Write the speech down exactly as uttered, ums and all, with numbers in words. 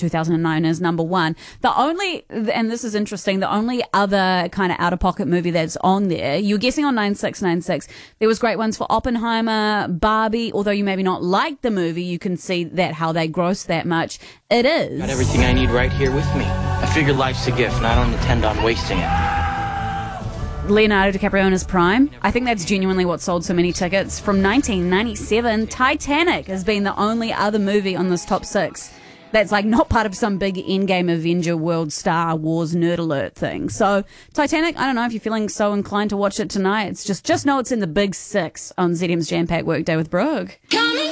two thousand nine is number one. The only, and this is interesting, the only other kind of out-of-pocket movie that's on there, you're guessing on nine six nine six, there was great ones for Oppenheimer, Barbie, although you maybe not like the movie, you can see that how they gross that much. It is. Got everything I need right here with me. I figure life's a gift, and I don't intend on wasting it. Leonardo DiCaprio in his prime. I think that's genuinely what sold so many tickets. From nineteen ninety-seven, Titanic has been the only other movie on this top six that's like not part of some big Endgame Avenger World Star Wars nerd alert thing. So Titanic, I don't know if you're feeling so inclined to watch it tonight. It's just just know it's in the big six on Z M's Jam Pack Workday with Brooke.